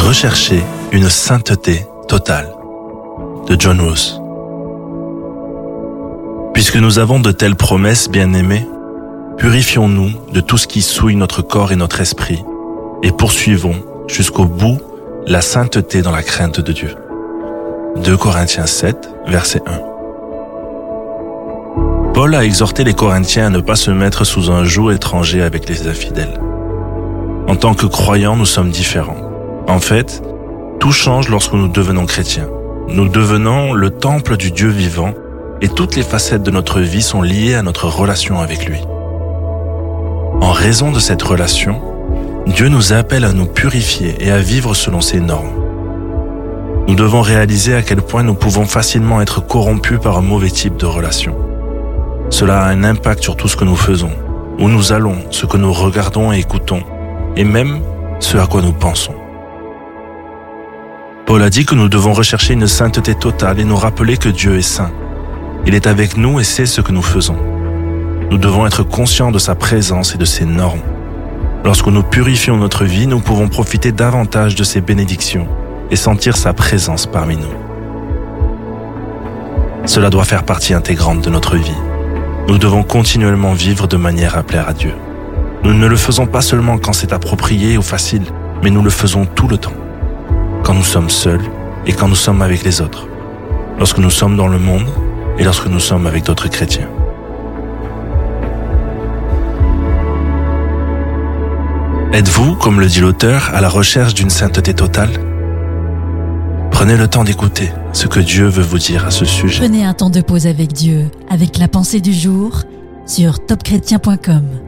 Recherchez une sainteté totale de John Roos. Puisque nous avons de telles promesses, bien-aimés, purifions-nous de tout ce qui souille notre corps et notre esprit et poursuivons jusqu'au bout la sainteté dans la crainte de Dieu. 2 Corinthiens 7, verset 1. Paul a exhorté les Corinthiens à ne pas se mettre sous un joug étranger avec les infidèles. En tant que croyants, nous sommes différents. En fait, tout change lorsque nous devenons chrétiens. Nous devenons le temple du Dieu vivant et toutes les facettes de notre vie sont liées à notre relation avec lui. En raison de cette relation, Dieu nous appelle à nous purifier et à vivre selon ses normes. Nous devons réaliser à quel point nous pouvons facilement être corrompus par un mauvais type de relation. Cela a un impact sur tout ce que nous faisons, où nous allons, ce que nous regardons et écoutons, et même ce à quoi nous pensons. Paul a dit que nous devons rechercher une sainteté totale et nous rappeler que Dieu est saint. Il est avec nous et sait ce que nous faisons. Nous devons être conscients de sa présence et de ses normes. Lorsque nous purifions notre vie, nous pouvons profiter davantage de ses bénédictions et sentir sa présence parmi nous. Cela doit faire partie intégrante de notre vie. Nous devons continuellement vivre de manière à plaire à Dieu. Nous ne le faisons pas seulement quand c'est approprié ou facile, mais nous le faisons tout le temps. Quand nous sommes seuls et quand nous sommes avec les autres. Lorsque nous sommes dans le monde et lorsque nous sommes avec d'autres chrétiens. Êtes-vous, comme le dit l'auteur, à la recherche d'une sainteté totale ? Prenez le temps d'écouter ce que Dieu veut vous dire à ce sujet. Prenez un temps de pause avec Dieu, avec la pensée du jour sur topchrétien.com.